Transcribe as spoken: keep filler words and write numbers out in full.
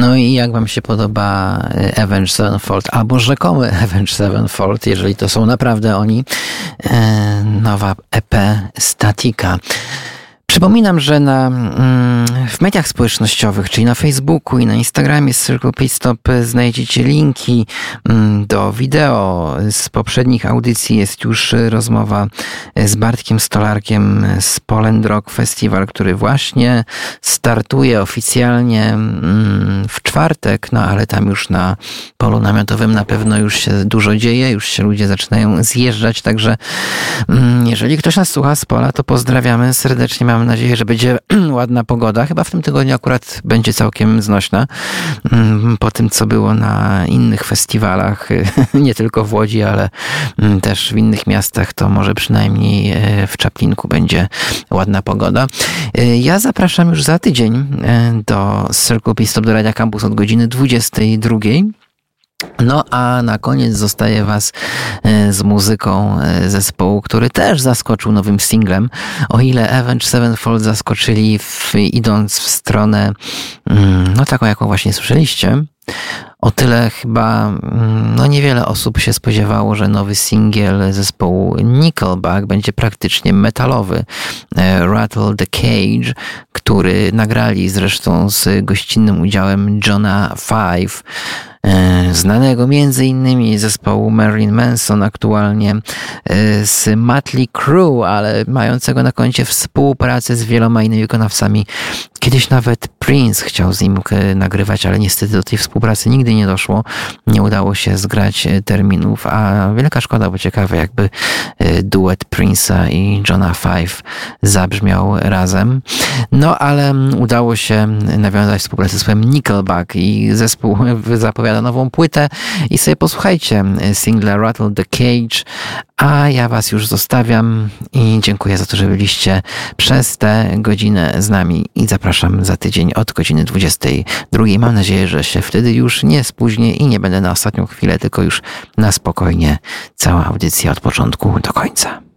No i jak wam się podoba Avenged Sevenfold, albo rzekomy Avenged Sevenfold, jeżeli to są naprawdę oni, nowa E P Statika. Przypominam, że na, w mediach społecznościowych, czyli na Facebooku i na Instagramie z Circle Pit Stop znajdziecie linki do wideo. Z poprzednich audycji jest już rozmowa z Bartkiem Stolarkiem z Poland Rock Festival, który właśnie startuje oficjalnie w czwartek, no ale tam już na polu namiotowym na pewno już się dużo dzieje, już się ludzie zaczynają zjeżdżać, także jeżeli ktoś nas słucha z pola, to pozdrawiamy serdecznie. Mam nadzieję, że będzie ładna pogoda. Chyba w tym tygodniu akurat będzie całkiem znośna. Po tym, co było na innych festiwalach, nie tylko w Łodzi, ale też w innych miastach, to może przynajmniej w Czaplinku będzie ładna pogoda. Ja zapraszam już za tydzień do Circle Pit Stop, do Radia Campus od godziny dwudziestej drugiej. No a na koniec zostaję was z muzyką zespołu, który też zaskoczył nowym singlem. O ile Avenged Sevenfold zaskoczyli w, idąc w stronę, no taką jaką właśnie słyszeliście, o tyle chyba no niewiele osób się spodziewało, że nowy singiel zespołu Nickelback będzie praktycznie metalowy. Rattle the Cage, który nagrali zresztą z gościnnym udziałem Johna Five, znanego między innymi zespołu Marilyn Manson, aktualnie z Mötley Crüe, ale mającego na koncie współpracę z wieloma innymi wykonawcami. Kiedyś nawet Prince chciał z nim nagrywać, ale niestety do tej współpracy nigdy nie doszło. Nie udało się zgrać terminów, a wielka szkoda, bo ciekawe jakby duet Prince'a i Johna Five zabrzmiał razem. No ale udało się nawiązać współpracę z zespołem Nickelback i zespół zapowiada nową płytę i sobie posłuchajcie singla Rattle the Cage, a ja was już zostawiam i dziękuję za to, że byliście przez tę godzinę z nami i zapraszam za tydzień od godziny dwudziestej drugiej. Mam nadzieję, że się wtedy już nie spóźnię i nie będę na ostatnią chwilę, tylko już na spokojnie cała audycja od początku do końca.